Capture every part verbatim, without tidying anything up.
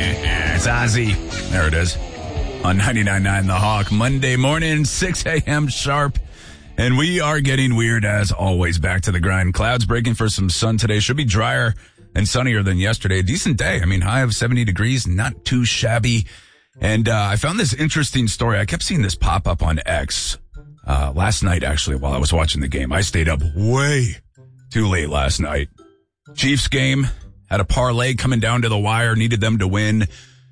It's Ozzy. There it is. On ninety-nine point nine The Hawk. Monday morning, six a.m. sharp. And we are getting weird as always. Back to the grind. Clouds breaking for some sun today. Should be drier and sunnier than yesterday. A decent day. I mean, high of seventy degrees. Not too shabby. And uh, I found this interesting story. I kept seeing this pop up on X uh, last night, actually, while I was watching the game. I stayed up way too late last night. Chiefs game. Had a parlay coming down to the wire. Needed them to win.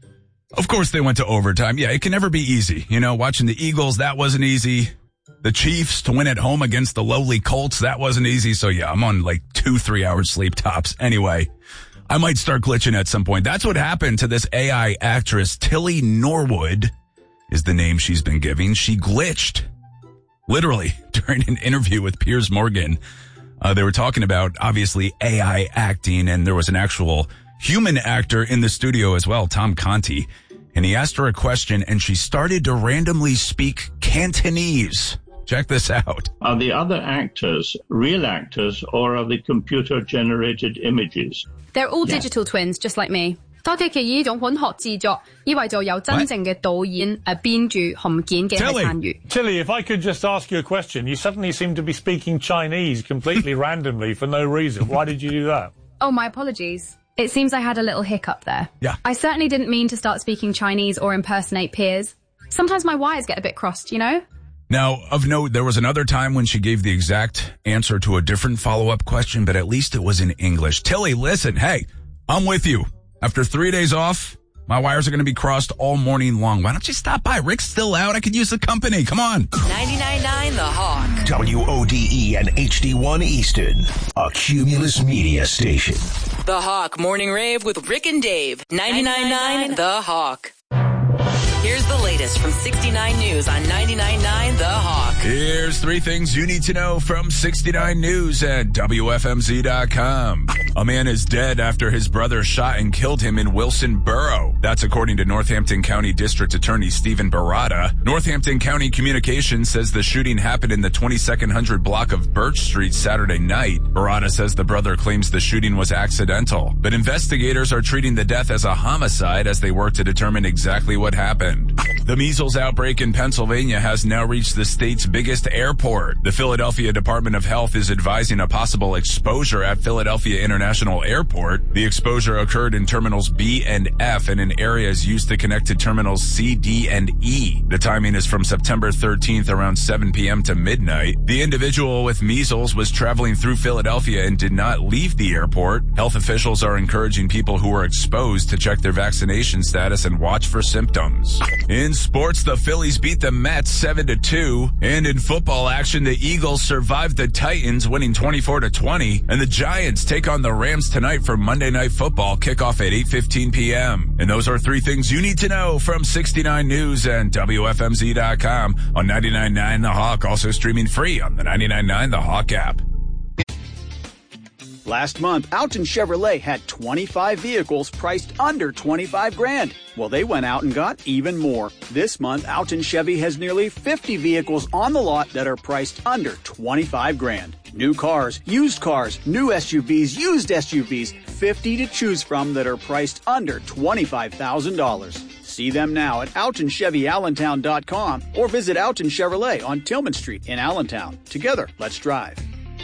Of course, they went to overtime. Yeah, it can never be easy. You know, watching the Eagles, that wasn't easy. The Chiefs to win at home against the lowly Colts, that wasn't easy. So, yeah, I'm on like two, three hours sleep tops. Anyway, I might start glitching at some point. That's what happened to this A I actress. Tilly Norwood is the name she's been giving. She glitched, literally, during an interview with Piers Morgan. Uh, they were talking about, obviously, A I acting, and there was an actual human actor in the studio as well, Tom Conti. And he asked her a question, and she started to randomly speak Cantonese. Check this out. Are the other actors real actors, or are they computer-generated images? They're all yeah. digital twins, just like me. 多機器呢種混合製作，以為就有真正嘅導演誒編住含件嘅係參與。 Tilly, if I could just ask you a question, you suddenly seem to be speaking Chinese completely randomly for no reason. Why did you do that? Oh, my apologies. It seems I had a little hiccup there. Yeah. I certainly didn't mean to start speaking Chinese or impersonate Piers. Sometimes my wires get a bit crossed, you know? Now, of note, there was another time when she gave the exact answer to a different follow-up question, but at least it was in English. Tilly, listen, hey, I'm with you. After three days off, my wires are going to be crossed all morning long. Why don't you stop by? Rick's still out. I could use the company. Come on. ninety-nine point nine The Hawk. W O D E and H D one Easton. A Cumulus Media station. The Hawk Morning Rave with Rick and Dave. ninety-nine point nine The Hawk. Here's the latest from sixty-nine News on ninety-nine point nine The Hawk. Here's three things you need to know from sixty-nine News at W F M Z dot com. A man is dead after his brother shot and killed him in Wilson Borough. That's according to Northampton County District Attorney Stephen Barada. Northampton County Communications says the shooting happened in the twenty-second hundred block of Birch Street Saturday night. Barada says the brother claims the shooting was accidental, but investigators are treating the death as a homicide as they work to determine exactly what happened. The measles outbreak in Pennsylvania has now reached the state's biggest airport. The Philadelphia Department of Health is advising a possible exposure at Philadelphia International Airport. The exposure occurred in terminals B and F and in areas used to connect to terminals C, D, and E. The timing is from September thirteenth around seven p.m. to midnight. The individual with measles was traveling through Philadelphia and did not leave the airport. Health officials are encouraging people who are exposed to check their vaccination status and watch for symptoms. In sports, the Phillies beat the Mets seven to two. And in football action, the Eagles survived the Titans, winning twenty-four to twenty. And the Giants take on the Rams tonight for Monday Night Football, kickoff at eight fifteen p.m. And those are three things you need to know from sixty-nine News and W F M Z dot com on ninety-nine point nine The Hawk, also streaming free on the ninety-nine point nine The Hawk app. Last month, Alton Chevrolet had twenty-five vehicles priced under twenty-five grand. Well, they went out and got even more. This month, Alton Chevy has nearly fifty vehicles on the lot that are priced under twenty-five grand. New cars, used cars, new S U Vs, used S U Vs, fifty to choose from that are priced under twenty-five thousand dollars. See them now at Alton Chevy Allentown dot com or visit Alton Chevrolet on Tillman Street in Allentown. Together, let's drive.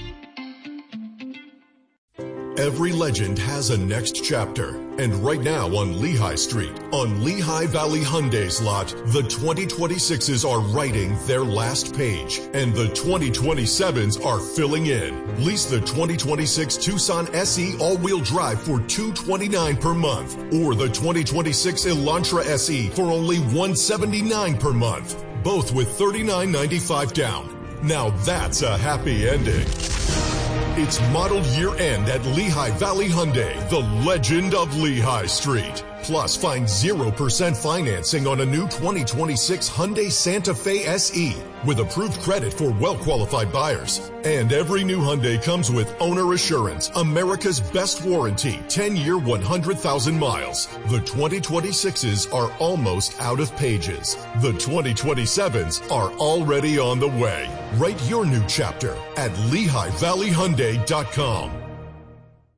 Every legend has a next chapter. And right now on Lehigh Street, on Lehigh Valley Hyundai's lot, the twenty twenty-sixes are writing their last page. And the twenty twenty-sevens are filling in. Lease the twenty twenty-six Tucson S E all-wheel drive for two hundred twenty-nine dollars per month. Or the twenty twenty-six Elantra S E for only one hundred seventy-nine dollars per month. Both with thirty-nine ninety-five down. Now that's a happy ending. It's model year end at Lehigh Valley Hyundai, the legend of Lehigh Street. Plus, find zero percent financing on a new twenty twenty-six Hyundai Santa Fe S E with approved credit for well-qualified buyers. And every new Hyundai comes with owner assurance, America's best warranty, ten-year, one hundred thousand miles. The twenty twenty-sixes are almost out of pages. The twenty twenty-sevens are already on the way. Write your new chapter at Lehigh Valley Hyundai dot com.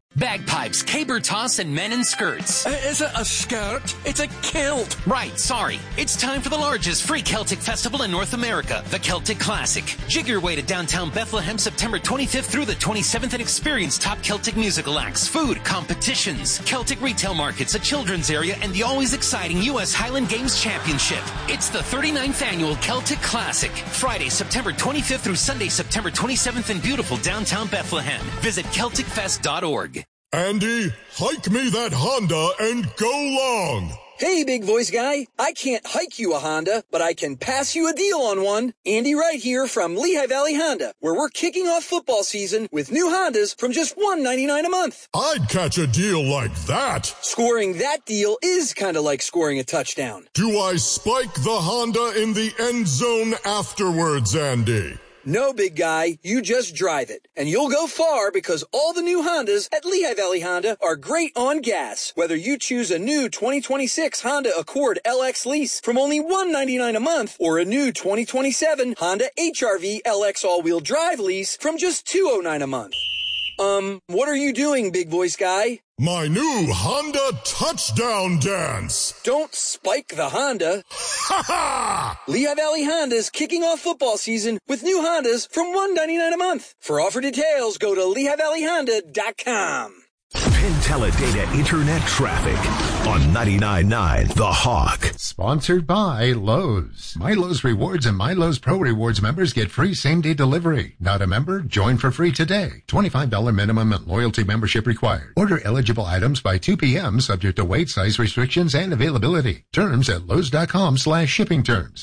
Bagpipes, caber toss, and men in skirts. Uh, is it a skirt? It's a kilt. Right, sorry. It's time for the largest free Celtic festival in North America, the Celtic Classic. Jig your way to downtown Bethlehem September twenty-fifth through the twenty-seventh and experience top Celtic musical acts, food, competitions, Celtic retail markets, a children's area, and the always exciting U S Highland Games Championship. It's the thirty-ninth annual Celtic Classic. Friday, September twenty-fifth through Sunday, September twenty-seventh in beautiful downtown Bethlehem. Visit Celtic Fest dot org. Andy, hike me that Honda and go long. Hey, big voice guy. I can't hike you a Honda, but I can pass you a deal on one. Andy Wright here from Lehigh Valley Honda, where we're kicking off football season with new Hondas from just one hundred ninety-nine dollars a month. I'd catch a deal like that. Scoring that deal is kind of like scoring a touchdown. Do I spike the Honda in the end zone afterwards, Andy? No, big guy, you just drive it. And you'll go far because all the new Hondas at Lehigh Valley Honda are great on gas. Whether you choose a new twenty twenty-six Honda Accord L X lease from only one hundred ninety-nine dollars a month or a new twenty twenty-seven Honda H R V L X all-wheel drive lease from just two hundred nine dollars a month. Um, what are you doing, big voice guy? My new Honda touchdown dance. Don't spike the Honda. Ha ha! Lehigh Valley Honda's kicking off football season with new Hondas from one hundred ninety-nine dollars a month. For offer details, go to Lehigh Valley Honda dot com. Penteledata Internet Traffic on ninety-nine point nine The Hawk. Sponsored by Lowe's. My Lowe's Rewards and My Lowe's Pro Rewards members get free same-day delivery. Not a member? Join for free today. twenty-five dollars minimum and loyalty membership required. Order eligible items by two p.m. subject to weight, size restrictions, and availability. Terms at Lowe's.com slash shipping terms.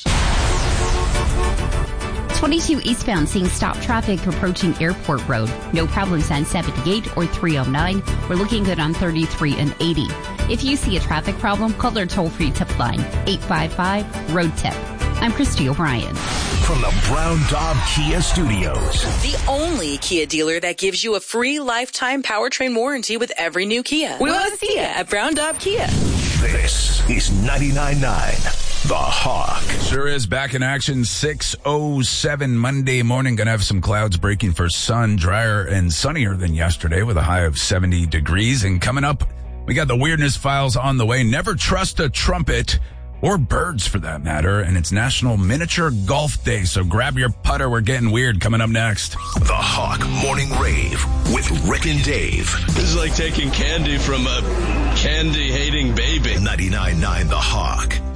twenty-two eastbound seeing stop traffic approaching Airport Road. No problems on seventy-eight or three oh nine. We're looking good on thirty-three and eighty. If you see a traffic problem, call our toll-free tip line, eight five five, road tip. I'm Christy O'Brien. From the Brown Daub Kia Studios. The only Kia dealer that gives you a free lifetime powertrain warranty with every new Kia. We want to see you at Brown Daub Kia. This is ninety-nine point nine The Hawk. Sure is back in action. six oh seven Monday morning. Gonna have some clouds breaking for sun, drier and sunnier than yesterday with a high of seventy degrees. And coming up, we got the weirdness files on the way. Never trust a trumpet or birds for that matter. And it's National Miniature Golf Day. So grab your putter. We're getting weird coming up next. The Hawk Morning Rave with Rick and Dave. This is like taking candy from a candy-hating baby. ninety-nine point nine The Hawk.